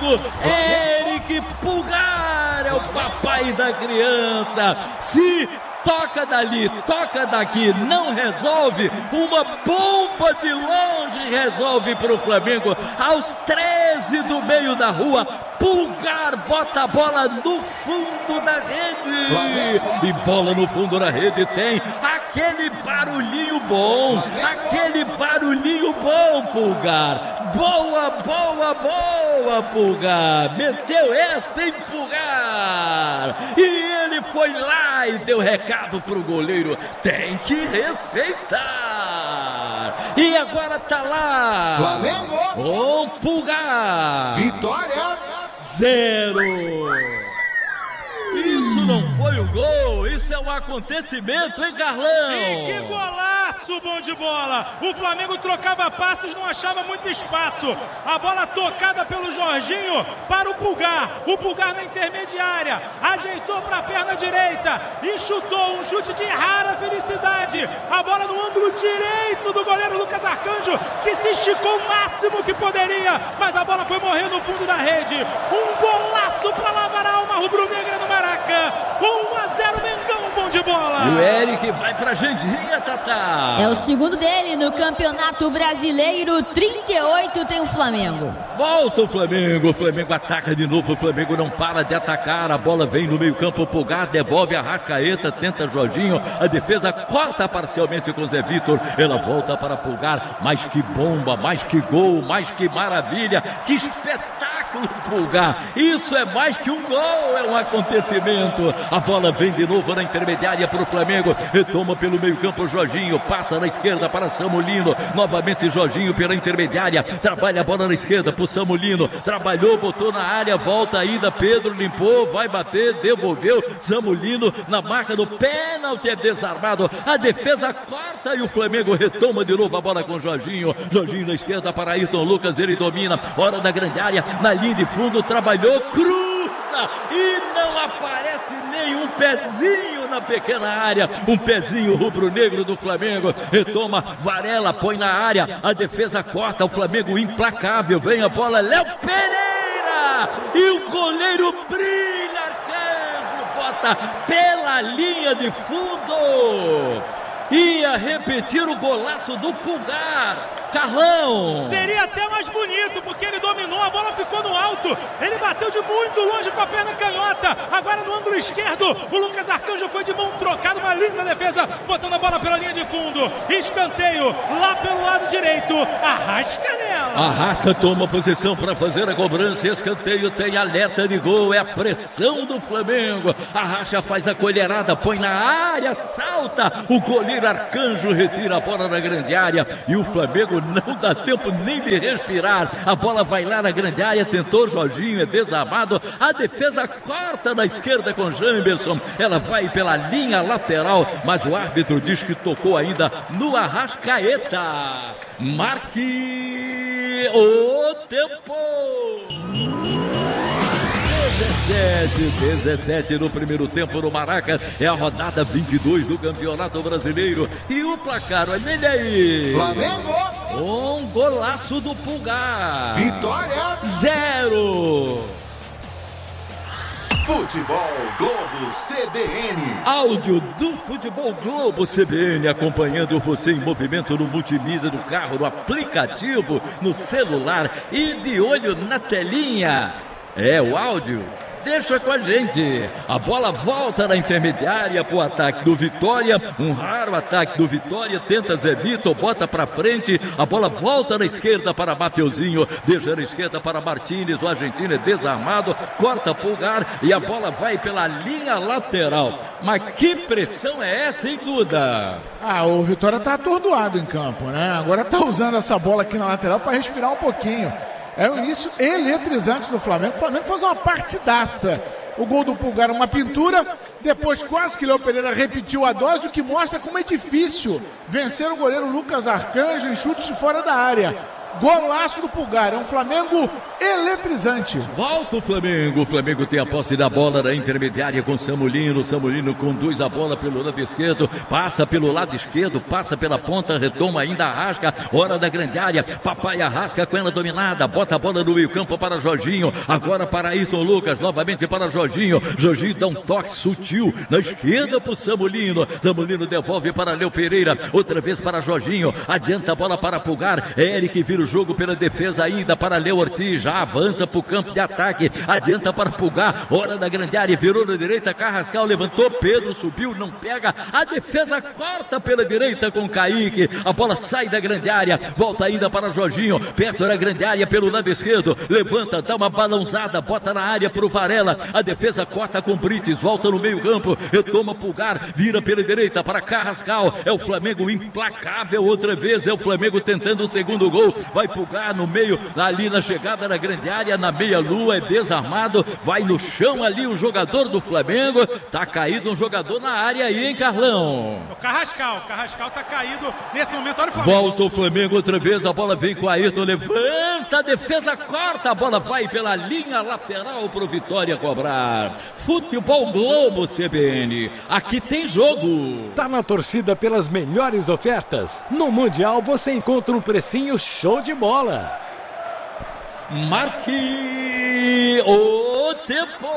Flamengo, Eric Pulgar é o papai da criança. Se toca dali, toca daqui, não resolve, uma bomba de longe resolve para o Flamengo. Aos 13 do meio da rua, Pulgar bota a bola no fundo da rede. E bola no fundo da rede tem aquele barulhinho bom, Pulgar. Boa, Pulgar. Meteu essa em Pulgar. E ele foi lá e deu recado pro goleiro. Tem que respeitar. E agora tá lá. Flamengo. O Pulgar. Vitória. 0. Isso não foi um gol, isso é um acontecimento, hein, Carlão? E que golaço, bom de bola! O Flamengo trocava passes, não achava muito espaço. A bola tocada pelo Jorginho para o Pulgar na intermediária, ajeitou para a perna direita e chutou um chute de rara felicidade. A bola no ângulo direito do goleiro Lucas Arcanjo, que se esticou o máximo que poderia, mas a bola foi morrer no fundo da rede. Um golaço para lavar a alma rubro-negra no Maracanã. 1-0 Mengão, bom de bola. E o Eric vai pra Jandinha, Tatá. É o segundo dele no Campeonato Brasileiro. 38 tem o Flamengo. Volta o Flamengo ataca de novo, o Flamengo não para de atacar, a bola vem no meio campo, o Pulgar devolve a Arrascaeta, tenta Jorginho, a defesa corta parcialmente com Zé Vitor, ela volta para Pulgar, mais que bomba, mais que gol, mais que maravilha, que espetáculo Pulgar, isso é mais que um gol, é um acontecimento, a bola vem de novo na intermediária para o Flamengo, retoma pelo meio campo Jorginho, passa na esquerda para Samulino, novamente Jorginho pela intermediária, trabalha a bola na esquerda para Samulino, trabalhou, botou na área, volta ainda, Pedro limpou, vai bater, devolveu, Samulino na marca do pênalti, é desarmado, a defesa corta e o Flamengo retoma de novo a bola com Jorginho na esquerda para Ayrton Lucas, ele domina, hora da grande área, na linha de fundo, trabalhou, cruza e não aparece nenhum pezinho na pequena área, um pezinho rubro-negro do Flamengo, retoma, Varela põe na área, a defesa corta, o Flamengo implacável, vem a bola, Léo Pereira, e o goleiro brilha, Arcanjo, bota pela linha de fundo, ia repetir o golaço do Pulgar, Carlão. Seria até mais bonito, porque ele dominou, a bola ficou no alto, ele bateu de muito longe com a perna canhota, agora no ângulo esquerdo, o Lucas Arcanjo foi de mão trocada, uma linda defesa, botando a bola pela linha de fundo, escanteio, lá pelo lado direito, Arrasca nela. Arrasca toma posição para fazer a cobrança, escanteio, tem alerta de gol, é a pressão do Flamengo, Arrasca faz a colherada, põe na área, salta, o goleiro Arcanjo retira a bola na grande área, e o Flamengo não dá tempo nem de respirar, a bola vai lá na grande área, tentou Jorginho, é desarmado, a defesa corta na esquerda com Janderson, ela vai pela linha lateral, mas o árbitro diz que tocou ainda no Arrascaeta. Marque o tempo. 17 no primeiro tempo no Maraca, é a rodada 22 do Campeonato Brasileiro, e o placar, olha ele aí, Flamengo, um golaço do Pulgar, Vitória, 0. Futebol Globo CBN. Áudio do Futebol Globo CBN, acompanhando você em movimento no multimídia do carro, no aplicativo, no celular e de olho na telinha. É o áudio. Deixa com a gente, a bola volta na intermediária para o ataque do Vitória, um raro ataque do Vitória, tenta Zé Vitor, bota para frente, a bola volta na esquerda para Mateuzinho, deixa na esquerda para Martínez, o argentino é desarmado, corta Pulgar e a bola vai pela linha lateral. Mas que pressão é essa, hein, Duda? O Vitória tá atordoado em campo, né? Agora tá usando essa bola aqui na lateral para respirar um pouquinho. É o início eletrizante do Flamengo. O Flamengo faz uma partidaça. O gol do Pulgar, uma pintura. Depois quase que Léo Pereira repetiu a dose, o que mostra como é difícil vencer o goleiro Lucas Arcanjo em chutes de fora da área. Golaço do Pulgar. É um Flamengo eletrizante. Volta o Flamengo tem a posse da bola da intermediária com Samulino conduz a bola pelo lado esquerdo, passa pelo lado esquerdo, passa pela ponta, retoma ainda Arrasca, hora da grande área, Papai Arrasca com ela dominada, bota a bola no meio campo para Jorginho, agora para Ayrton Lucas, novamente para Jorginho dá um toque sutil na esquerda para o Samulino devolve para Léo Pereira, outra vez para Jorginho, adianta a bola para Pulgar, Eric vira o jogo pela defesa ainda para Léo Ortiz, já avança para o campo de ataque, adianta para Pulgar, hora da grande área, virou na direita, Carrascal levantou, Pedro subiu, não pega, a defesa corta pela direita com Kaique, a bola sai da grande área, volta ainda para Jorginho, perto da grande área pelo lado esquerdo, levanta, dá uma balãozada, bota na área para o Varela, a defesa corta com Brites, volta no meio campo, retoma Pulgar, vira pela direita para Carrascal, é o Flamengo implacável outra vez, é o Flamengo tentando o segundo gol, vai Pulgar no meio, ali na chegada da grande área, na meia-lua, é desarmado, vai no chão ali o jogador do Flamengo, tá caído um jogador na área aí, hein, Carlão? O Carrascal tá caído nesse momento, olha o Flamengo. Volta o Flamengo outra vez, a bola vem com o Ayrton, levanta, a defesa corta, a bola vai pela linha lateral pro Vitória cobrar. Futebol Globo CBN, aqui tem jogo. Tá na torcida pelas melhores ofertas? No Mundial você encontra um precinho show de bola. Marque o tempo.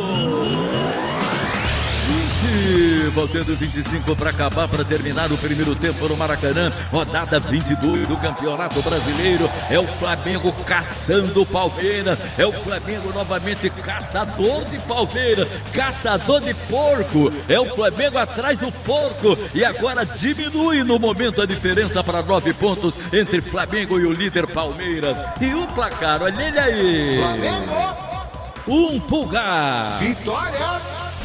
Faltando 25 para acabar, para terminar o primeiro tempo no Maracanã, rodada 22 do Campeonato Brasileiro, é o Flamengo caçando o Palmeiras, é o Flamengo novamente caçador de Palmeiras, caçador de porco, é o Flamengo atrás do porco, e agora diminui no momento a diferença para 9 pontos entre Flamengo e o líder Palmeiras. E o placar, olha ele aí. Flamengo. Pulgar. Vitória.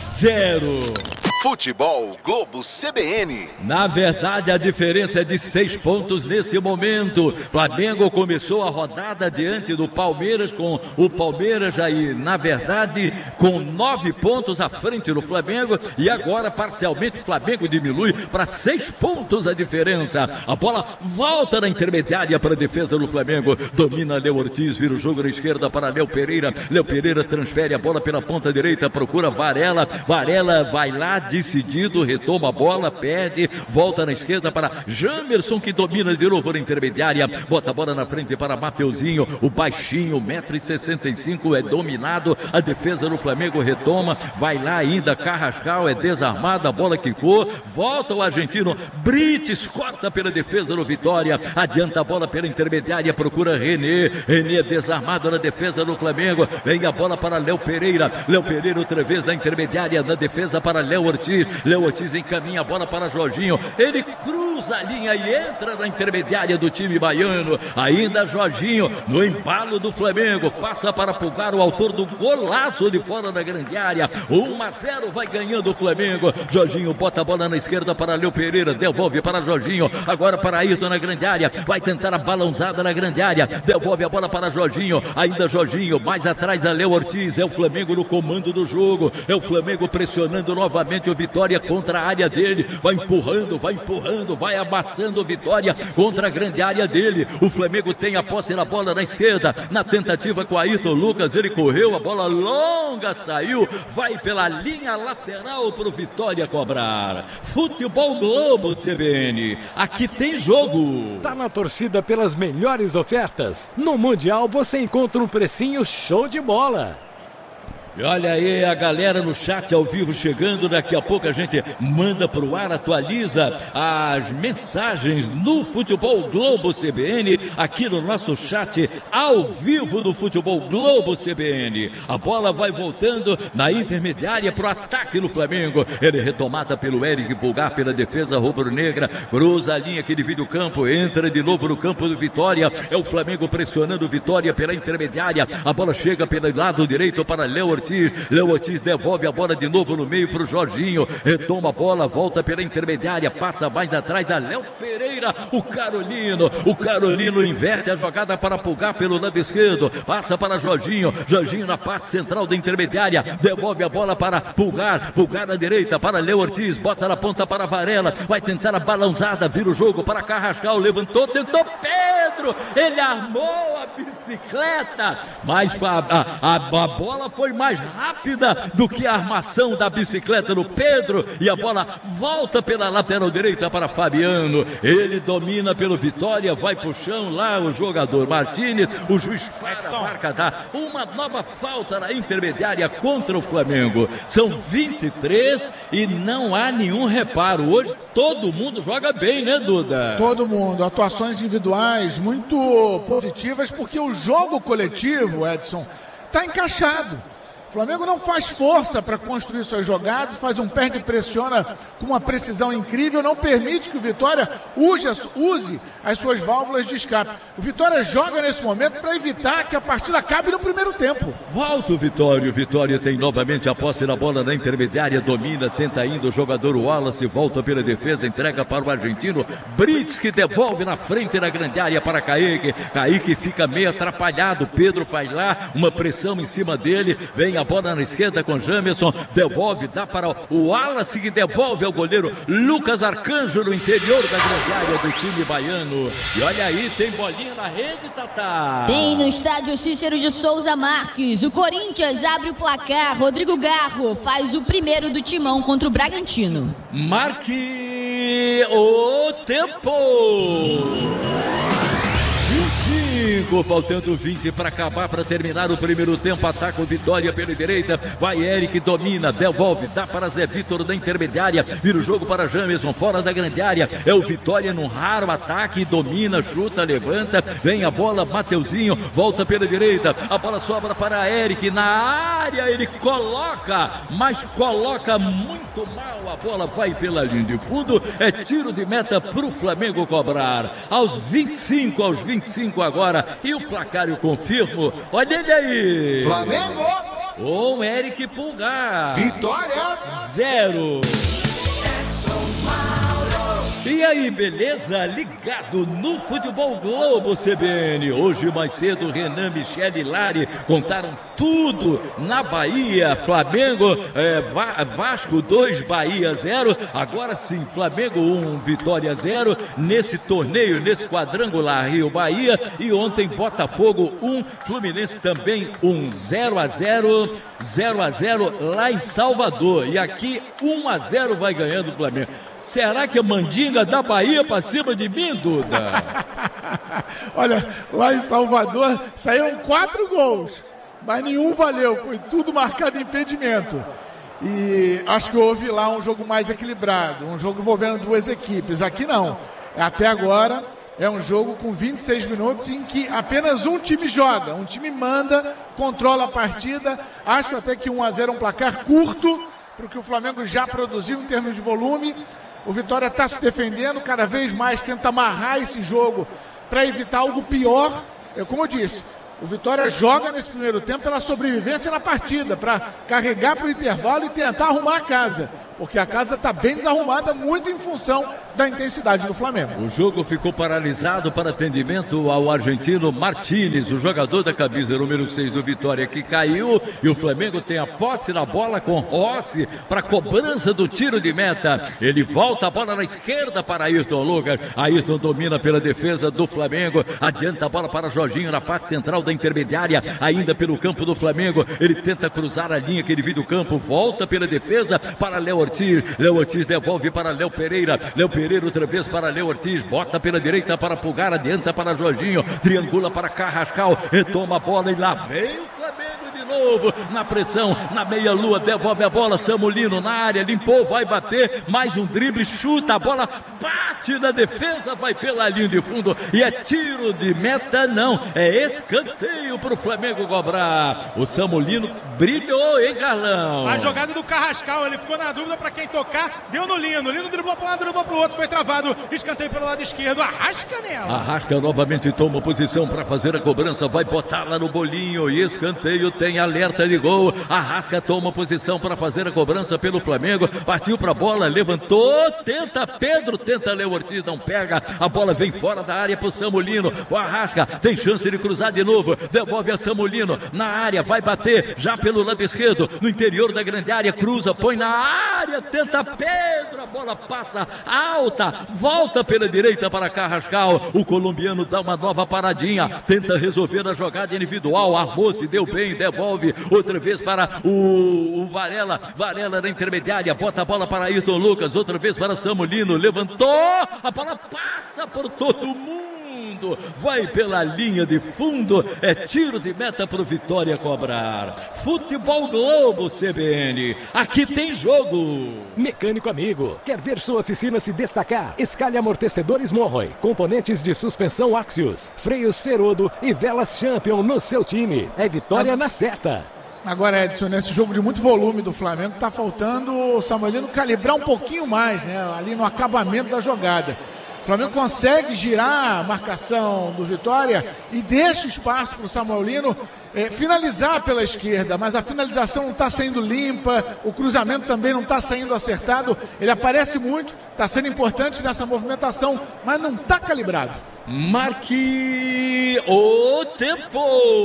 0. Futebol Globo CBN. Na verdade, a diferença é de 6 pontos nesse momento. Flamengo começou a rodada diante do Palmeiras, com o Palmeiras aí, na verdade, com 9 pontos à frente do Flamengo, e agora parcialmente o Flamengo diminui para 6 pontos a diferença. A bola volta na intermediária para a defesa do Flamengo, domina Léo Ortiz, vira o jogo na esquerda para Léo Pereira transfere a bola pela ponta direita, procura Varela vai lá, decidido, retoma a bola, perde, volta na esquerda para Jamerson, que domina de novo na intermediária, bota a bola na frente para Mateuzinho, o baixinho, 1,65 m, é dominado, a defesa do Flamengo retoma, vai lá ainda, Carrascal é desarmado, a bola quicou, volta o argentino, Brites corta pela defesa do Vitória, adianta a bola pela intermediária, procura René é desarmado na defesa do Flamengo, vem a bola para Léo Pereira outra vez na intermediária, na defesa para Léo Ortiz encaminha a bola para Jorginho, ele cruza a linha e entra na intermediária do time baiano, ainda Jorginho no embalo do Flamengo, passa para Pulgar, o autor do golaço de fora da grande área, 1-0 vai ganhando o Flamengo, Jorginho bota a bola na esquerda para Léo Pereira, devolve para Jorginho, agora para Ayrton na grande área, vai tentar a balãozada na grande área, devolve a bola para Jorginho, ainda Jorginho, mais atrás a Léo Ortiz, é o Flamengo no comando do jogo, é o Flamengo pressionando novamente o Vitória contra a área dele, vai empurrando, vai amassando o Vitória contra a grande área dele, o Flamengo tem a posse da bola na esquerda, na tentativa com Ayrton Lucas, ele correu, a bola longa saiu, vai pela linha lateral para o Vitória cobrar. Futebol Globo CBN, aqui tem jogo. Tá na torcida pelas melhores ofertas? No Mundial você encontra um precinho show de bola. E olha aí a galera no chat ao vivo chegando, daqui a pouco a gente manda pro ar, atualiza as mensagens no Futebol Globo CBN, aqui no nosso chat ao vivo do Futebol Globo CBN. A bola vai voltando na intermediária pro ataque do Flamengo, ele é retomada pelo Eric Pulgar, pela defesa rubro-negra, cruza a linha que divide o campo, entra de novo no campo do Vitória, é o Flamengo pressionando o Vitória pela intermediária, a bola chega pelo lado direito para Léo Ortiz. Léo Ortiz devolve a bola de novo no meio para o Jorginho. Retoma a bola, volta pela intermediária, passa mais atrás a Léo Pereira. O Carolino inverte a jogada para Pulgar pelo lado esquerdo. Passa para Jorginho. Jorginho na parte central da intermediária. Devolve a bola para Pulgar. Pulgar na direita para Léo Ortiz. Bota na ponta para Varela. Vai tentar a balançada. Vira o jogo para Carrascal. Levantou, tentou Pedro. Ele armou a bicicleta. Mas a bola foi mais rápida do que a armação da bicicleta no Pedro. E a bola volta pela lateral direita para Fabiano. Ele domina pelo Vitória. Vai pro chão lá o jogador Martínez. O juiz marca dá uma nova falta na intermediária contra o Flamengo. São 23 e não há nenhum reparo. Hoje todo mundo joga bem, né, Duda? Todo mundo. Atuações individuais muito positivas, porque o jogo coletivo, Edson, está encaixado. O Flamengo não faz força para construir suas jogadas, faz um perde e pressiona com uma precisão incrível, não permite que o Vitória use as suas válvulas de escape. O Vitória joga nesse momento para evitar que a partida acabe no primeiro tempo. Volta o Vitória. O Vitória tem novamente a posse da bola na intermediária, domina, tenta ainda o jogador Wallace, volta pela defesa, entrega para o argentino Brits, que devolve na frente da grande área para Kaique. Kaique fica meio atrapalhado, Pedro faz lá uma pressão em cima dele, vem a bola na esquerda com Jamerson, devolve, dá para o Wallace, que devolve ao goleiro Lucas Arcanjo no interior da grande área do time baiano. E olha aí, tem bolinha na rede, Tatá. Tem no estádio Cícero de Souza Marques. O Corinthians abre o placar. Rodrigo Garro faz o primeiro do Timão contra o Bragantino. Marque o tempo. 25, faltando 20 para acabar, para terminar o primeiro tempo. Ataca o Vitória pela direita, vai Eric, domina, devolve, dá para Zé Vitor da intermediária, vira o jogo para Jamerson, fora da grande área, é o Vitória num raro ataque, domina, chuta, levanta, vem a bola, Mateuzinho, volta pela direita, a bola sobra para Eric, na área ele coloca, mas coloca muito mal, a bola vai pela linha de fundo, é tiro de meta para o Flamengo cobrar, aos 25 agora, e o placar eu confirmo, olha ele aí, Flamengo, com Eric Pulgar, Vitória 0. E aí, beleza? Ligado no Futebol Globo CBN. Hoje mais cedo, Renan, Michele e Lari contaram tudo na Bahia. Flamengo, Vasco 2, Bahia 0. Agora sim, Flamengo 1, Vitória 0. Nesse torneio, nesse quadrangular Rio-Bahia. E ontem, Botafogo 1, Fluminense também 1. 0-0, 0-0 lá em Salvador. E aqui 1-0 vai ganhando o Flamengo. Será que a mandinga da Bahia para cima de mim, Duda? Olha, lá em Salvador saíram 4 gols, mas nenhum valeu, foi tudo marcado em impedimento. E acho que houve lá um jogo mais equilibrado, um jogo envolvendo duas equipes. Aqui não, até agora é um jogo com 26 minutos em que apenas um time joga, um time manda, controla a partida. Acho até que 1-0 é um placar curto para o que o Flamengo já produziu em termos de volume. O Vitória está se defendendo, cada vez mais tenta amarrar esse jogo para evitar algo pior. Como eu disse, o Vitória joga nesse primeiro tempo pela sobrevivência na partida, para carregar para o intervalo e tentar arrumar a casa. Porque a casa está bem desarrumada, muito em função da intensidade do Flamengo. O jogo ficou paralisado para atendimento ao argentino Martínez, o jogador da camisa número 6 do Vitória, que caiu, e o Flamengo tem a posse da bola com Rossi para cobrança do tiro de meta. Ele volta a bola na esquerda para Ayrton Lucas. Ayrton domina pela defesa do Flamengo, adianta a bola para Jorginho na parte central da intermediária, ainda pelo campo do Flamengo. Ele tenta cruzar a linha que ele viu do campo, volta pela defesa para Léo Ortiz. Léo Ortiz devolve para Léo Pereira. Léo Pereira outra vez para Léo Ortiz. Bota pela direita para Pulgar. Adianta para Jorginho. Triangula para Carrascal. Retoma a bola e lá vem o Flamengo de novo. Na pressão, na meia-lua. Devolve a bola. Samulino na área. Limpou, vai bater. Mais um drible. Chuta a bola. Bate na defesa. Vai pela linha de fundo. E é tiro de meta, não. É escanteio para o Flamengo cobrar. O Samulino brilhou, hein, Carlão? A jogada do Carrascal. Ele ficou na dúvida para quem tocar. Deu no Lino. Lino driblou para um lado, driblou para o outro. Foi travado. Escanteio pelo lado esquerdo. Arrasca nela. Arrasca novamente, toma posição para fazer a cobrança. Vai botar lá no bolinho. E escanteio tem. vem alerta de gol. Arrasca toma posição para fazer a cobrança pelo Flamengo. Partiu para a bola, levantou, tenta Pedro, tenta Léo Ortiz, não pega. A bola vem fora da área para o Samulino. O Arrasca tem chance de cruzar de novo. Devolve a Samulino na área, vai bater já pelo lado esquerdo, no interior da grande área, cruza, põe na área, tenta Pedro, a bola passa alta, volta pela direita para Carrascal. O colombiano dá uma nova paradinha, tenta resolver a jogada individual, armou, se deu bem, devolve outra vez para o Varela na intermediária, bota a bola para Ayrton Lucas, outra vez para Samulino, levantou, a bola passa por todo mundo, vai pela linha de fundo, é tiro de meta para o Vitória cobrar. Futebol Globo CBN, aqui tem jogo. Mecânico amigo, quer ver sua oficina se destacar? Escale amortecedores Monroy, componentes de suspensão Axios, freios Ferodo e velas Champion no seu time. É vitória na certa. Agora, Edson, nesse jogo de muito volume do Flamengo, tá faltando o Samuelino calibrar um pouquinho mais, né? Ali no acabamento da jogada. O Flamengo consegue girar a marcação do Vitória e deixa espaço para o Samuelino finalizar pela esquerda, mas a finalização não está saindo limpa, o cruzamento também não está saindo acertado. Ele aparece muito, está sendo importante nessa movimentação, mas não está calibrado. Marque o tempo.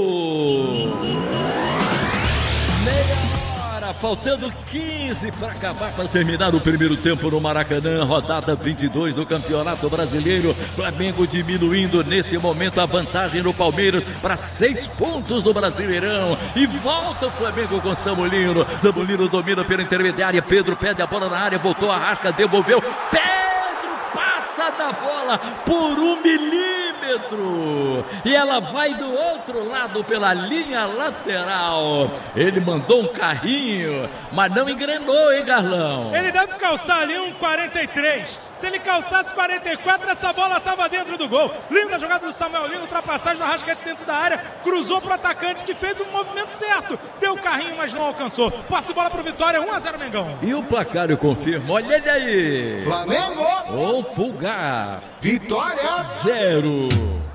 Meia hora, faltando 15 para acabar, para terminar o primeiro tempo no Maracanã, rodada 22 do Campeonato Brasileiro. Flamengo diminuindo nesse momento a vantagem no Palmeiras para 6 pontos do Brasileirão. E volta o Flamengo com Samulino. Samulino domina pela intermediária, Pedro pede a bola na área, voltou a Arca, devolveu. Pedro passa da bola por 1 milímetro. E ela vai do outro lado pela linha lateral. Ele mandou um carrinho, mas não engrenou, hein, Garlão? Ele deve calçar ali um 43. Se ele calçasse 44, essa bola estava dentro do gol. Linda jogada do Samuelino, ultrapassagem do Arrascaeta dentro da área, cruzou para o atacante que fez o movimento certo. Deu o carrinho, mas não alcançou. Passa a bola para o Vitória, 1-0 Mengão. E o placar eu confirmo, olha ele aí. Flamengo. O Pulgar. Vitória. 0.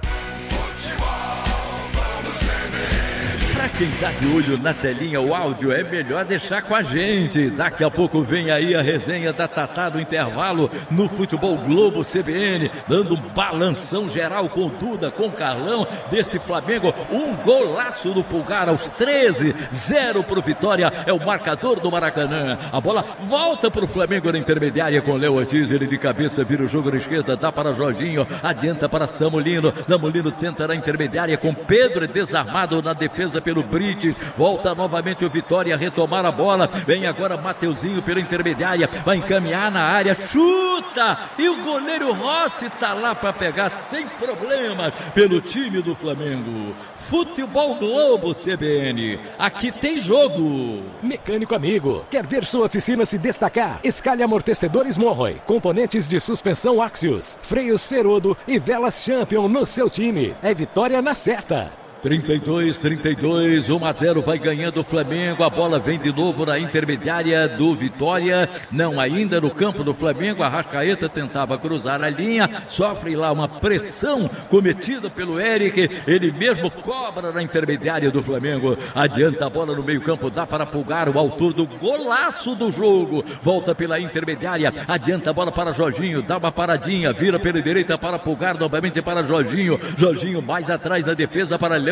Pra quem tá de olho na telinha, o áudio é melhor deixar com a gente. Daqui a pouco vem aí a resenha da Tatá do intervalo no Futebol Globo CBN, dando um balanção geral com o Duda, com o Carlão, deste Flamengo. Um golaço do Pulgar aos 13, 0 pro Vitória, é o marcador do Maracanã. A bola volta pro Flamengo na intermediária com Léo Ortiz, ele de cabeça vira o jogo na esquerda, dá para Jorginho, adianta para Samulino. Samulino tenta na intermediária com Pedro, desarmado na defesa pelo Brites, volta novamente o Vitória a retomar a bola, vem agora Mateuzinho pela intermediária, vai encaminhar na área, chuta, e o goleiro Rossi está lá para pegar sem problemas pelo time do Flamengo. Futebol Globo CBN, aqui tem jogo. Mecânico amigo, quer ver sua oficina se destacar? Escale amortecedores Monroy, componentes de suspensão Axios, freios Ferodo e velas Champion no seu time. É vitória na certa. 32, 1-0, vai ganhando o Flamengo, a bola vem de novo na intermediária do Vitória, não ainda no campo do Flamengo, a Arrascaeta tentava cruzar a linha, sofre lá uma pressão cometida pelo Eric, ele mesmo cobra na intermediária do Flamengo, adianta a bola no meio campo, dá para Pulgar, o autor do golaço do jogo, volta pela intermediária, adianta a bola para Jorginho, dá uma paradinha, vira pela direita para Pulgar, novamente para Jorginho, Jorginho mais atrás da defesa para Léo